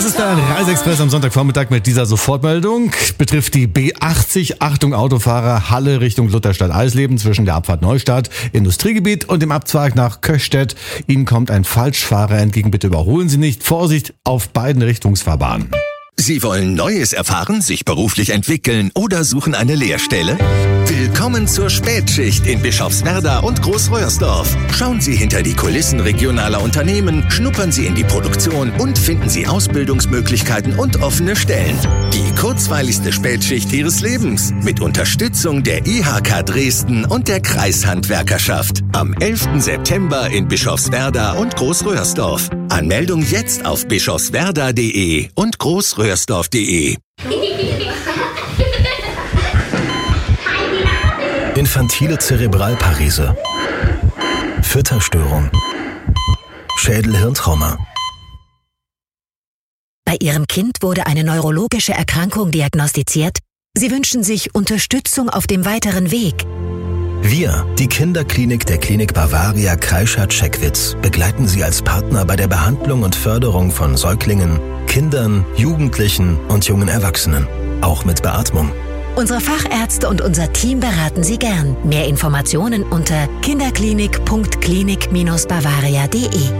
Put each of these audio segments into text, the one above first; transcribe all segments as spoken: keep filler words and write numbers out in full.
Das ist der Reiseexpress am Sonntagvormittag mit dieser Sofortmeldung. Betrifft die B achtzig. Achtung Autofahrer, Halle Richtung Lutherstadt-Eisleben zwischen der Abfahrt Neustadt, Industriegebiet und dem Abzweig nach Köchstedt. Ihnen kommt ein Falschfahrer entgegen. Bitte überholen Sie nicht. Vorsicht auf beiden Richtungsfahrbahnen. Sie wollen Neues erfahren, sich beruflich entwickeln oder suchen eine Lehrstelle? Willkommen zur Spätschicht in Bischofswerda und Großröhrsdorf. Schauen Sie hinter die Kulissen regionaler Unternehmen, schnuppern Sie in die Produktion und finden Sie Ausbildungsmöglichkeiten und offene Stellen. Die kurzweiligste Spätschicht Ihres Lebens mit Unterstützung der I H K Dresden und der Kreishandwerkerschaft. Am elften September in Bischofswerda und Großröhrsdorf. Anmeldung jetzt auf bischofswerda punkt de und großröhrsdorf punkt de. Infantile Zerebralparese, Fütterstörung, Schädel-Hirntrauma. Bei Ihrem Kind wurde eine neurologische Erkrankung diagnostiziert. Sie wünschen sich Unterstützung auf dem weiteren Weg. Wir, die Kinderklinik der Klinik Bavaria Kreischath-Checkwitz, begleiten Sie als Partner bei der Behandlung und Förderung von Säuglingen, Kindern, Jugendlichen und jungen Erwachsenen, auch mit Beatmung. Unsere Fachärzte und unser Team beraten Sie gern. Mehr Informationen unter kinderklinik punkt klinik Bindestrich bavaria punkt de.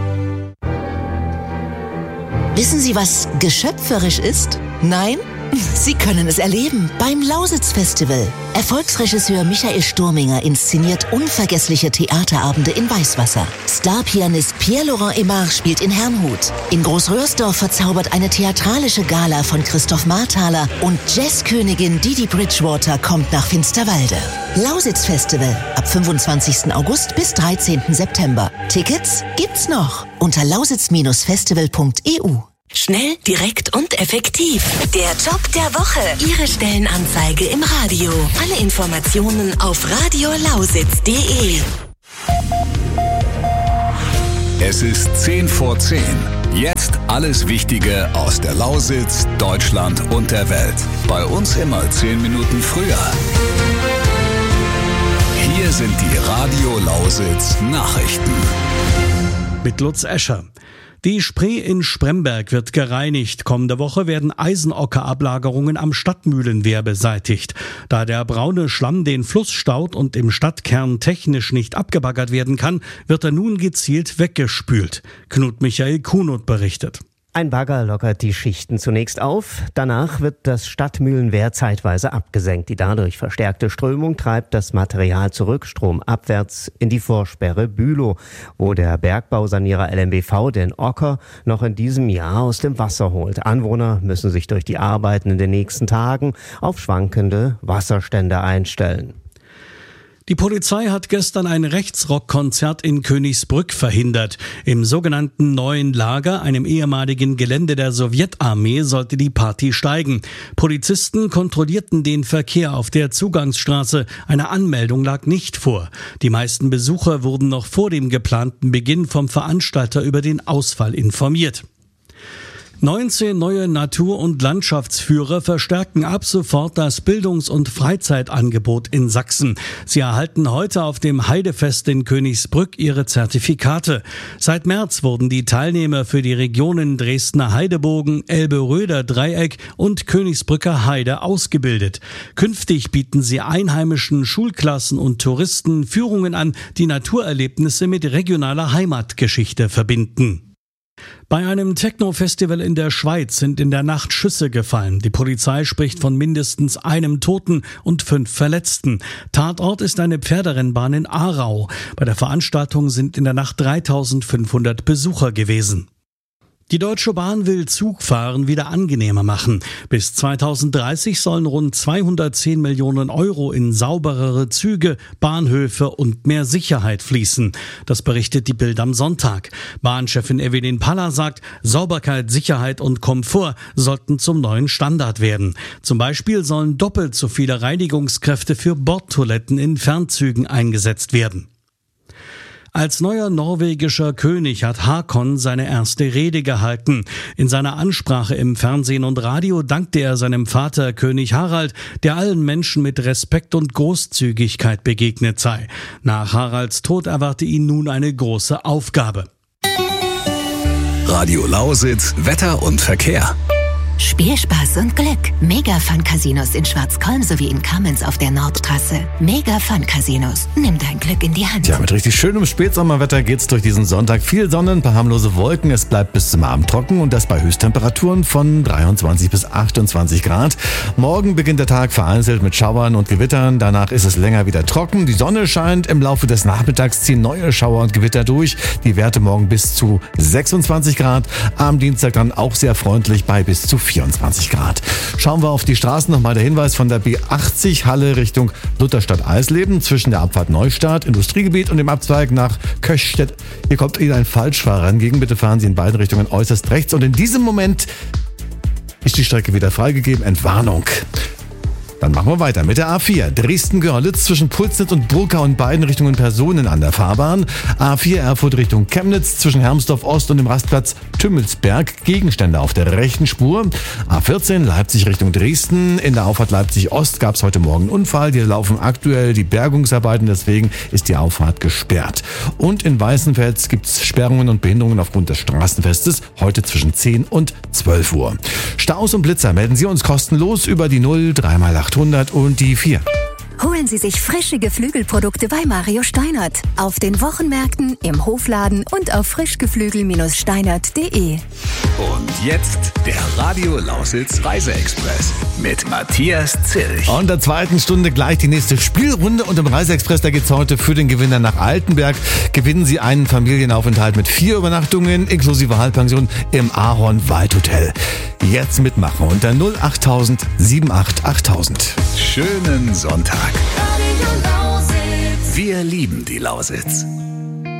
Wissen Sie, was geschöpferisch ist? Nein? Sie können es erleben beim Lausitz-Festival. Erfolgsregisseur Michael Sturminger inszeniert unvergessliche Theaterabende in Weißwasser. Starpianist Pierre-Laurent Aimard spielt in Herrnhut. In Großröhrsdorf verzaubert eine theatralische Gala von Christoph Marthaler und Jazzkönigin Didi Bridgewater kommt nach Finsterwalde. Lausitz-Festival ab fünfundzwanzigsten August bis dreizehnten September. Tickets gibt's noch unter lausitz Festival punkt e u. Schnell, direkt und effektiv. Der Job der Woche. Ihre Stellenanzeige im Radio. Alle Informationen auf radiolausitz punkt de. Es ist zehn vor zehn. Jetzt alles Wichtige aus der Lausitz, Deutschland und der Welt. Bei uns immer zehn Minuten früher. Hier sind die Radio Lausitz Nachrichten. Mit Lutz Escher. Die Spree in Spremberg wird gereinigt. Kommende Woche werden Eisenockerablagerungen am Stadtmühlenwehr beseitigt. Da der braune Schlamm den Fluss staut und im Stadtkern technisch nicht abgebaggert werden kann, wird er nun gezielt weggespült. Knut Michael Kunut berichtet. Ein Bagger lockert die Schichten zunächst auf, danach wird das Stadtmühlenwehr zeitweise abgesenkt. Die dadurch verstärkte Strömung treibt das Material zurück, stromabwärts in die Vorsperre Bülow, wo der Bergbausanierer L M B V den Ocker noch in diesem Jahr aus dem Wasser holt. Anwohner müssen sich durch die Arbeiten in den nächsten Tagen auf schwankende Wasserstände einstellen. Die Polizei hat gestern ein Rechtsrockkonzert in Königsbrück verhindert. Im sogenannten Neuen Lager, einem ehemaligen Gelände der Sowjetarmee, sollte die Party steigen. Polizisten kontrollierten den Verkehr auf der Zugangsstraße. Eine Anmeldung lag nicht vor. Die meisten Besucher wurden noch vor dem geplanten Beginn vom Veranstalter über den Ausfall informiert. neunzehn neue Natur- und Landschaftsführer verstärken ab sofort das Bildungs- und Freizeitangebot in Sachsen. Sie erhalten heute auf dem Heidefest in Königsbrück ihre Zertifikate. Seit März wurden die Teilnehmer für die Regionen Dresdner Heidebogen, Elbe-Röder Dreieck und Königsbrücker Heide ausgebildet. Künftig bieten sie einheimischen Schulklassen und Touristen Führungen an, die Naturerlebnisse mit regionaler Heimatgeschichte verbinden. Bei einem Techno-Festival in der Schweiz sind in der Nacht Schüsse gefallen. Die Polizei spricht von mindestens einem Toten und fünf Verletzten. Tatort ist eine Pferderennbahn in Aarau. Bei der Veranstaltung sind in der Nacht dreitausendfünfhundert Besucher gewesen. Die Deutsche Bahn will Zugfahren wieder angenehmer machen. Bis zweitausenddreißig sollen rund zweihundertzehn Millionen Euro in sauberere Züge, Bahnhöfe und mehr Sicherheit fließen. Das berichtet die Bild am Sonntag. Bahnchefin Evelyn Paller sagt, Sauberkeit, Sicherheit und Komfort sollten zum neuen Standard werden. Zum Beispiel sollen doppelt so viele Reinigungskräfte für Bordtoiletten in Fernzügen eingesetzt werden. Als neuer norwegischer König hat Haakon seine erste Rede gehalten. In seiner Ansprache im Fernsehen und Radio dankte er seinem Vater König Harald, der allen Menschen mit Respekt und Großzügigkeit begegnet sei. Nach Haralds Tod erwarte ihn nun eine große Aufgabe. Radio Lausitz, Wetter und Verkehr. Spielspaß und Glück. Mega Fun Casinos in Schwarzkolm sowie in Kamenz auf der Nordtrasse. Mega Fun Casinos. Nimm dein Glück in die Hand. Ja, mit richtig schönem Spätsommerwetter geht's durch diesen Sonntag. Viel Sonne, ein paar harmlose Wolken. Es bleibt bis zum Abend trocken und das bei Höchsttemperaturen von dreiundzwanzig bis achtundzwanzig Grad. Morgen beginnt der Tag vereinzelt mit Schauern und Gewittern. Danach ist es länger wieder trocken. Die Sonne scheint. Im Laufe des Nachmittags ziehen neue Schauer und Gewitter durch. Die Werte morgen bis zu sechsundzwanzig Grad. Am Dienstag dann auch sehr freundlich bei bis zu vierundzwanzig Grad. Schauen wir auf die Straßen. Nochmal der Hinweis von der B achtzig Halle Richtung Lutherstadt-Eisleben zwischen der Abfahrt Neustadt, Industriegebiet und dem Abzweig nach Köchstedt. Hier kommt Ihnen ein Falschfahrer entgegen. Bitte fahren Sie in beiden Richtungen äußerst rechts. Und in diesem Moment ist die Strecke wieder freigegeben. Entwarnung. Dann machen wir weiter mit der A vier. Dresden-Görlitz zwischen Pulsnitz und Burkau in beiden Richtungen Personen an der Fahrbahn. A vier Erfurt Richtung Chemnitz zwischen Hermsdorf Ost und dem Rastplatz Tümmelsberg. Gegenstände auf der rechten Spur. A vierzehn Leipzig Richtung Dresden. In der Auffahrt Leipzig Ost gab es heute Morgen einen Unfall. Hier laufen aktuell die Bergungsarbeiten, deswegen ist die Auffahrt gesperrt. Und in Weißenfels gibt es Sperrungen und Behinderungen aufgrund des Straßenfestes. Heute zwischen zehn und zwölf Uhr. Staus und Blitzer melden Sie uns kostenlos über die null drei mal achthundert und die vier. Holen Sie sich frische Geflügelprodukte bei Mario Steinert. Auf den Wochenmärkten, im Hofladen und auf frischgeflügel Steinert punkt de. Und jetzt der Radio Lausitz Reiseexpress mit Matthias Zilch. Und in der zweiten Stunde gleich die nächste Spielrunde. Und im Reiseexpress, da geht's heute für den Gewinner nach Altenberg. Gewinnen Sie einen Familienaufenthalt mit vier Übernachtungen inklusive Halbpension im Ahorn Waldhotel. Jetzt mitmachen unter null achttausend achtundsiebzig achttausend. Schönen Sonntag. Wir lieben die Lausitz.